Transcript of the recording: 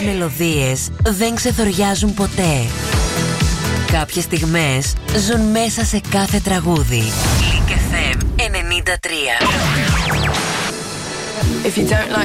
Μελωδίες δεν ξεθοριάζουν ποτέ. Κάποιες στιγμές ζουν μέσα σε κάθε τραγούδι. Link FM 93. If you don't like